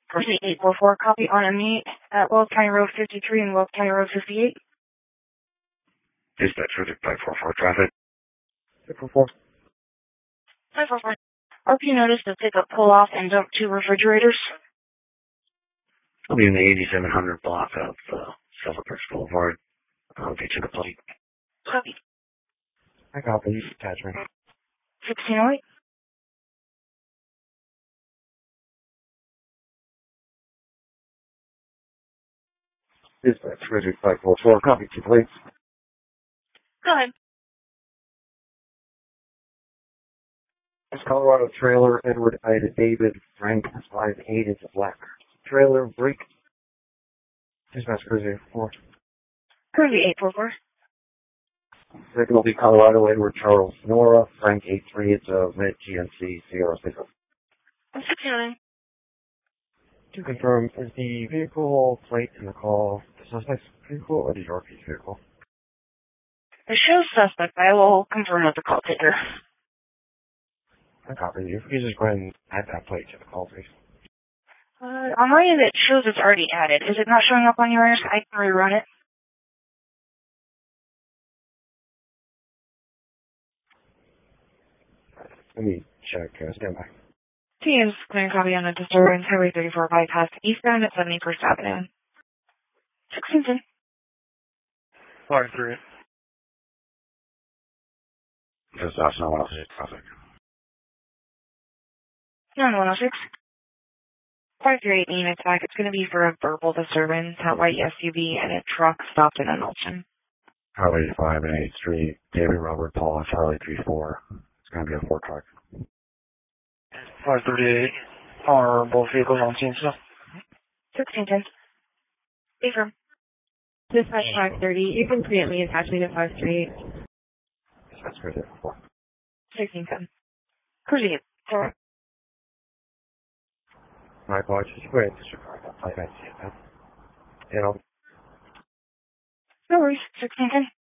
Proceed 844, copy on a meet at Wells County Road 53 and Wells County Road 58. Dispatch for 544 traffic. 544. 544. RP notice to pick up, pull off, and dump 2 refrigerators. I'll be in the 8700 block of Silverbridge Boulevard. I'll get you the plate. Copy. I copy. Attachment. 1608. Dispatch Richard 544. Copy 2 plates. Go ahead. Colorado trailer, Edward Ida David, Frank 5'8" is a black trailer, break. Dispatch Cruiser 4. Cruise 844. Second will be Colorado, Edward Charles Nora, Frank 83, it's a red GMC Sierra pickup. 1609. To confirm, is the vehicle plate in the call the suspect's vehicle or the RP's vehicle? It shows suspect, but I will confirm with the call taker. I copy you. You just go ahead and add that plate to the call, please. On my end, it shows it's already added. Is it not showing up on yours? I can rerun it. Let me check. Stand by. Teams clearing copy on a disturbance, Highway 34 bypass eastbound at 71st Avenue. 1610. 5-3. This is Austin 106 traffic. 9106. 538 units back. It's going to be for a verbal disturbance, a white SUV, and a truck stopped in an Elton. Highway 5 and 8th Street, David Robert Paul, Charlie 34. It's going to be a 4 truck. 538. Are both vehicles on scene still? 1610. Affirm. Dispatch 530. You can preemptly attach me to 538. Dispatch Cruiser 4. 1610. Cruising it. 4. My apologies. Go ahead and disregard that. I see it now. No worries. 1610.